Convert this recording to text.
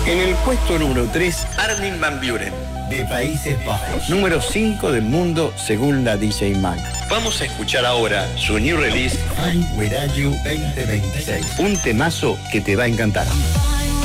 En el puesto número 3, Armin van Buuren, de Países Bajos. Número 5 del mundo según la DJ Mag. Vamos a escuchar ahora su new release, Find Where Are You 2026. Un temazo que te va a encantar.